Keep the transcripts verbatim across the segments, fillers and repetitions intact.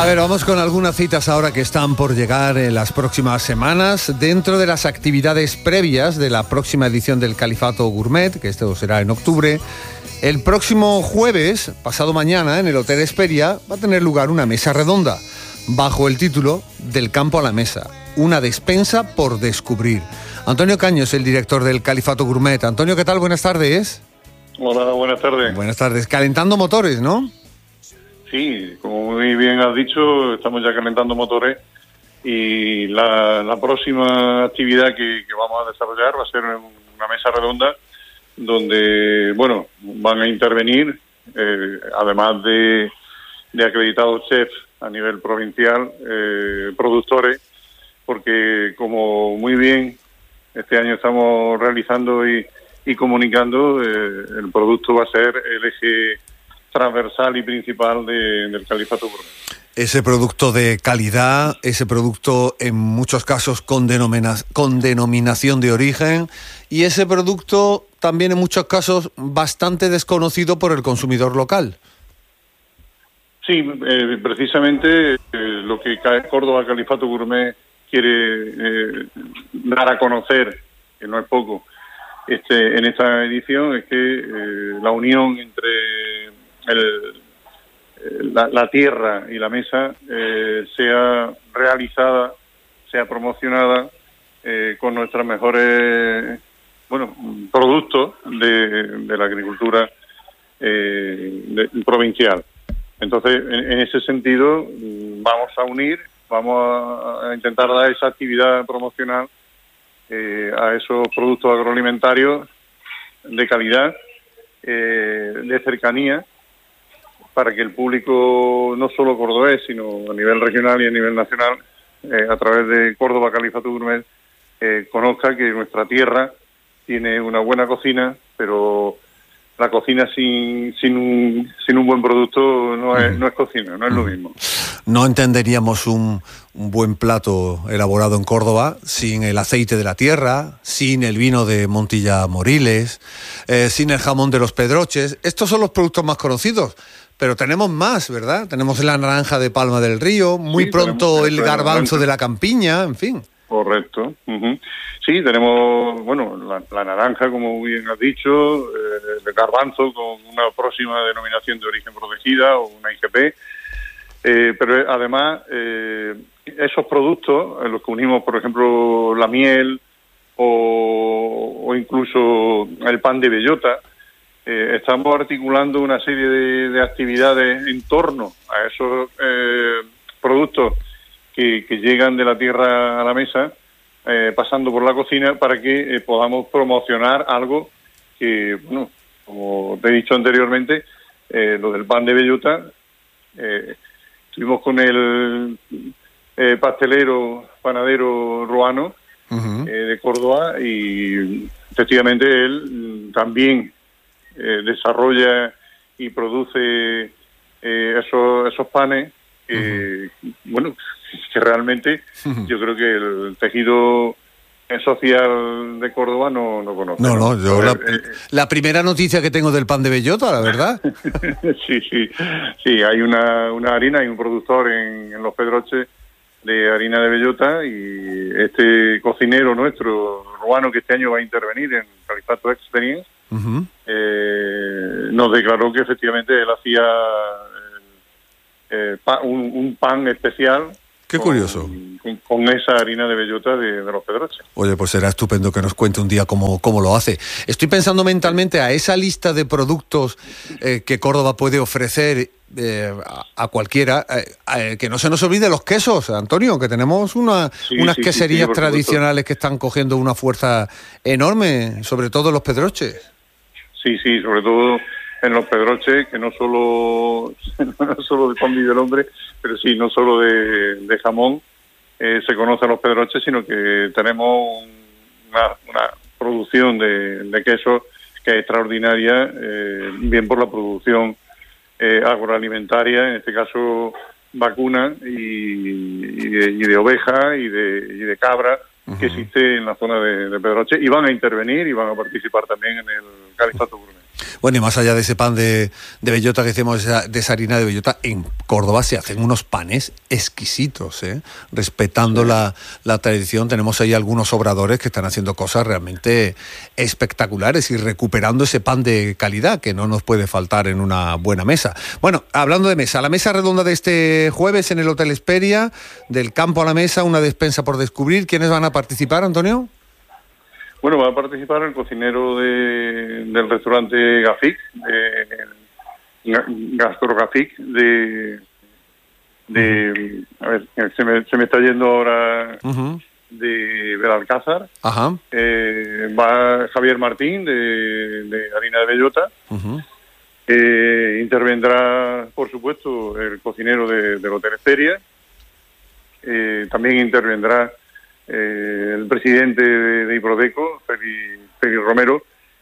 ver, vamos con algunas citas ahora que están por llegar en las próximas semanas. Dentro de las actividades previas de la próxima edición del Califato Gourmet, que esto será en octubre, el próximo jueves, pasado mañana, en el Hotel Hesperia, va a tener lugar una mesa redonda, bajo el título Del campo a la mesa, una despensa por descubrir. Antonio Caños, el director del Califato Gourmet. Antonio, ¿qué tal? Buenas tardes. Hola, buenas tardes. Buenas tardes. Calentando motores, ¿no? Sí, como muy bien has dicho, estamos ya calentando motores y la, la próxima actividad que, que vamos a desarrollar va a ser una mesa redonda donde, bueno, van a intervenir, eh, además de, de acreditados chefs a nivel provincial, eh, productores, porque como muy bien este año estamos realizando y, y comunicando, eh, el producto va a ser el eje transversal y principal de, del Califato Gourmet. Ese producto de calidad, ese producto en muchos casos con, denomina, con denominación de origen, y ese producto también en muchos casos bastante desconocido por el consumidor local. Sí, eh, precisamente eh, lo que Córdoba Califato Gourmet quiere eh, dar a conocer, que no es poco, este, en esta edición, es que eh, la unión entre el, la, la tierra y la mesa eh, sea realizada, sea promocionada eh, con nuestros mejores bueno productos de, de la agricultura eh, de, provincial. Entonces, en, en ese sentido, vamos a unir, vamos a, a intentar dar esa actividad promocional eh, a esos productos agroalimentarios de calidad, eh, de cercanía, para que el público, no solo cordobés, sino a nivel regional y a nivel nacional, eh, a través de Córdoba Califato Gourmet, eh, conozca que nuestra tierra tiene una buena cocina, pero la cocina sin sin un, sin un buen producto no es, no es cocina, no es lo mismo. No entenderíamos un, un buen plato elaborado en Córdoba sin el aceite de la tierra, sin el vino de Montilla Moriles, eh, sin el jamón de los Pedroches. Estos son los productos más conocidos, pero tenemos más, ¿verdad? Tenemos la naranja de Palma del Río, muy sí, pronto el garbanzo de la Campiña, en fin. Correcto. Uh-huh. Sí, tenemos, bueno, la, la naranja, como bien has dicho, eh, el garbanzo con una próxima denominación de origen protegida o una I G P, eh, pero además eh, esos productos, en los que unimos, por ejemplo, la miel o, o incluso el pan de bellota, eh, estamos articulando una serie de, de actividades en torno a esos eh, productos que, que llegan de la tierra a la mesa, eh, pasando por la cocina, para que eh, podamos promocionar algo que, bueno, como te he dicho anteriormente, eh, lo del pan de bellota, eh, estuvimos con el eh, pastelero, panadero ruano, uh-huh. eh, de Córdoba, y efectivamente él también eh, desarrolla y produce eh, esos, esos panes, que, uh-huh. bueno, que realmente uh-huh. yo creo que el tejido social de Córdoba no, no conoce. No, no, yo la, eh, la primera noticia que tengo del pan de bellota, la verdad. sí, sí, sí, hay una, una harina, hay un productor en, en Los Pedroches de harina de bellota, y este cocinero nuestro, ruano, que este año va a intervenir en Califato Experience, uh-huh. eh, nos declaró que efectivamente él hacía eh, pa, un, un pan especial. Qué curioso. Con, con esa harina de bellota de, de Los Pedroches. Oye, pues será estupendo que nos cuente un día cómo, cómo lo hace. Estoy pensando mentalmente a esa lista de productos eh, que Córdoba puede ofrecer eh, a, a cualquiera, eh, eh, que no se nos olvide los quesos, Antonio, que tenemos una, sí, unas sí, queserías sí, sí, tradicionales que están cogiendo una fuerza enorme, sobre todo en Los Pedroches. Sí, sí, sobre todo en Los Pedroches, que no solo no solo de pan del hombre, pero sí, no solo de, de jamón eh, se conocen Los Pedroches, sino que tenemos una, una producción de, de queso que es extraordinaria, eh, bien por la producción eh, agroalimentaria, en este caso vacuna y, y, de, y de oveja y de, y de cabra, uh-huh. que existe en la zona de, de Pedroche, y van a intervenir y van a participar también en el Califato Gourmet. Bueno, y más allá de ese pan de, de bellota que decimos, de esa harina de bellota, en Córdoba se hacen unos panes exquisitos, ¿eh? Respetando sí. la, la tradición. Tenemos ahí algunos obradores que están haciendo cosas realmente espectaculares y recuperando ese pan de calidad que no nos puede faltar en una buena mesa. Bueno, hablando de mesa, la mesa redonda de este jueves en el Hotel Hesperia, del campo a la mesa, una despensa por descubrir. ¿Quiénes van a participar, Antonio? Bueno, va a participar el cocinero de, del restaurante Gafik, de, Gastro Gafik, de, de uh-huh. a ver, se me, se me está yendo ahora uh-huh. de Belalcázar. Ajá. Eh, va Javier Martín, de, de harina de bellota. Uh-huh. Eh, intervendrá, por supuesto, el cocinero de, del Hotel Hesperia. Eh, también intervendrá Eh, el presidente de, de Iprodeco, Feli, Feli Romero,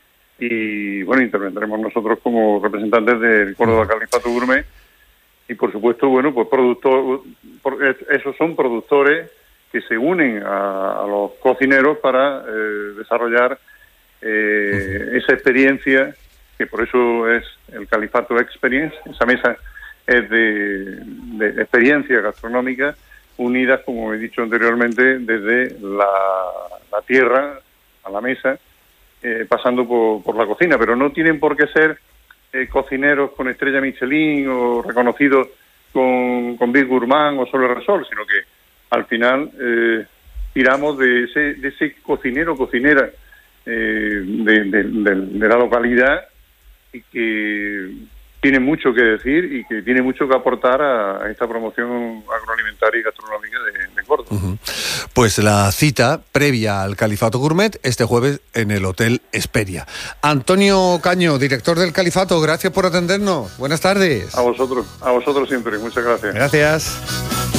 y bueno, intervendremos nosotros como representantes del Córdoba Califato Gourmet, y por supuesto, bueno, pues productor, por, esos son productores que se unen a, a los cocineros para eh, desarrollar eh, esa experiencia, que por eso es el Califato Experience. Esa mesa es de, de experiencia gastronómica, unidas, como he dicho anteriormente, desde la, la tierra a la mesa, eh, pasando por, por la cocina, pero no tienen por qué ser eh, cocineros con estrella Michelin o reconocidos con, con Big Gourmand o Solo Resol, sino que al final eh, tiramos de ese, de ese cocinero o cocinera eh, de, de, de, de la localidad, y que tiene mucho que decir y que tiene mucho que aportar a, a esta promoción agroalimentaria y gastronómica de, de Córdoba. Uh-huh. Pues la cita previa al Califato Gourmet este jueves en el Hotel Hesperia. Antonio Caño, director del Califato, gracias por atendernos. Buenas tardes. A vosotros, a vosotros siempre. Muchas gracias. Gracias.